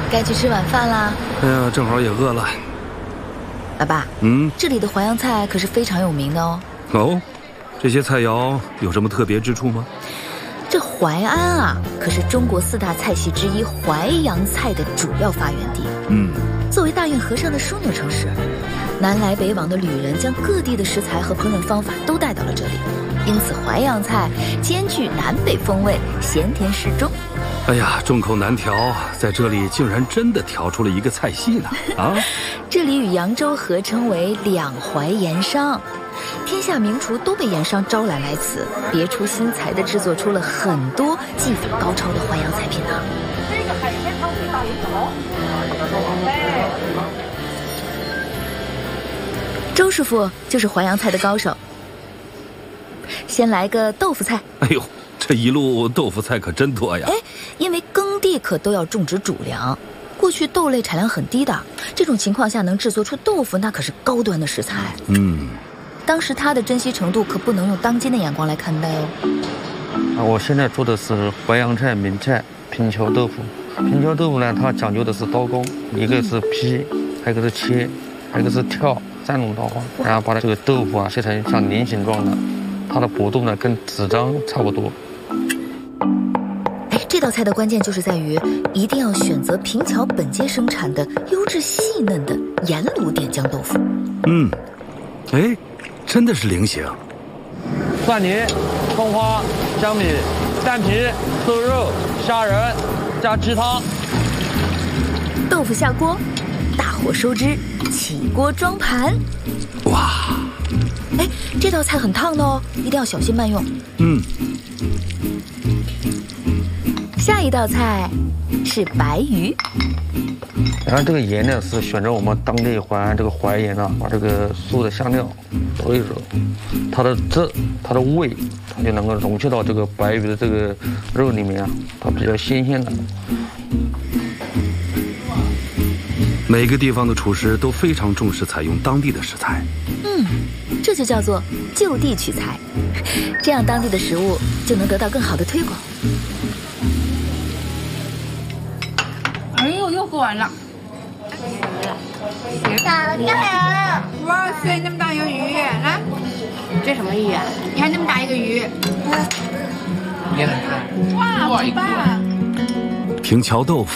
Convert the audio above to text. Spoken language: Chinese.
该去吃晚饭啦。 哎呀，正好也饿了。 爸爸，这里的淮扬菜可是非常有名的哦。 哦，这些菜肴有什么特别之处吗？ 这淮安啊，可是中国4大菜系之一淮扬菜的主要发源地。作为大运河上的枢纽城市，南来北往的旅人将各地的食材和烹饪方法都带到了这里，因此淮扬菜兼具南北风味，咸甜适中。 哎呀，众口难调，在这里竟然真的调出了一个菜系呢！啊， 这里与扬州合称为两淮盐商，天下名厨都被盐商招揽来此，别出心裁地制作出了很多技法高超的淮扬菜品呢。 这个海鲜汤底大鱼头， 周师傅就是淮扬菜的高手。先来个豆腐菜。 哎呦，这一路豆腐菜可真多呀！ 因为耕地可都要种植主粮，过去豆类产量很低的，这种情况下能制作出豆腐，那可是高端的食材。当时它的珍惜程度可不能用当今的眼光来看待哦。 我现在做的是淮扬菜名菜平荞豆腐。平荞豆腐呢，它讲究的是刀工，一个是劈，还有一个是切，还有一个是跳，3种刀法，然后把这个豆腐啊切成像菱形状的，它的薄度呢跟纸张差不多。 这道菜的关键就是在于一定要选择平荞本街生产的优质细嫩的盐卤点浆豆腐。 真的是灵形。 蒜泥、葱花、姜米、蛋皮、瘦肉、虾仁加鸡汤。 豆腐下锅，大火收汁，起锅装盘。 哇！ 这道菜很烫的哦，一定要小心慢用。下一道菜是白鱼。 然后这个盐呢是选择我们当地淮安这个淮盐啊，把这个素的香料揉一揉，它的汁、它的味，它就能够融入到这个白鱼的这个肉里面啊，它比较新鲜的。 每个地方的厨师都非常重视采用当地的食材。 这就叫做就地取材，这样当地的食物就能得到更好的推广。 哎呦，又喝完了。哇塞，那么大一个鱼，来，这什么鱼啊？你看那么大一个鱼。哇，好棒！ 平荞豆腐